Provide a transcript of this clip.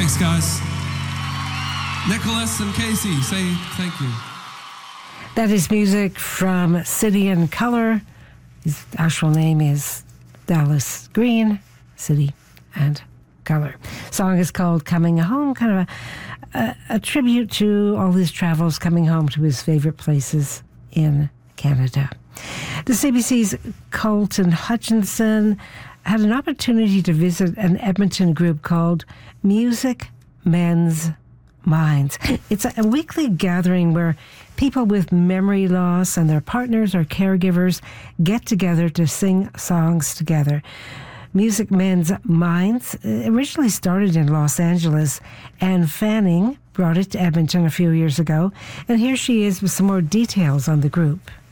Thanks, guys. Nicholas and Casey, say thank you. That is music from City and Color. His actual name is Dallas Green, City and Color. Song is called Coming Home, kind of a tribute to all his travels, coming home to his favorite places in Canada. The CBC's Colton Hutchinson had an opportunity to visit an Edmonton group called Music Mends Minds. It's a weekly gathering where people with memory loss and their partners or caregivers get together to sing songs together. Music Mends Minds originally started in Los Angeles, and Fanning brought it to Edmonton a few years ago. And here she is with some more details on the group.